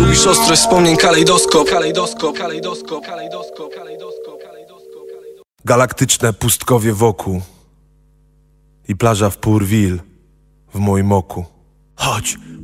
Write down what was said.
Lubisz ostrość wspomnień, kalejdoskop. Galaktyczne pustkowie wokół i plaża w Pourville w moim oku. Chodź,